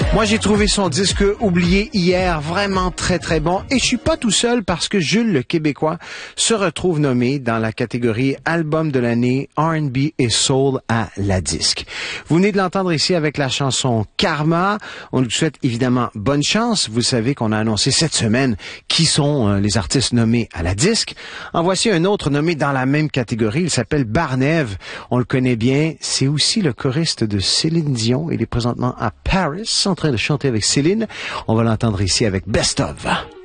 Moi, j'ai trouvé son disque oublié hier vraiment très, très bon. Et je suis pas tout seul parce que Jules, le Québécois, se retrouve nommé dans la catégorie Album de l'année R&B et Soul à la disque. Vous venez de l'entendre ici avec la chanson Karma. On lui souhaite évidemment bonne chance. Vous savez qu'on a annoncé cette semaine qui sont les artistes nommés à la disque. En voici un autre nommé dans la même catégorie. Il s'appelle Barnev. On le connaît bien. C'est aussi le choriste de Céline Dion. Il est présentement à Paris, en train de chanter avec Céline. On va l'entendre ici avec Best of.